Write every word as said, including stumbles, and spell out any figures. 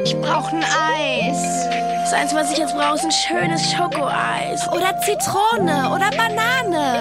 Ich brauche ein Eis. Das Einzige, was ich jetzt brauche, ist ein schönes Schokoeis. Oder Zitrone oder Banane.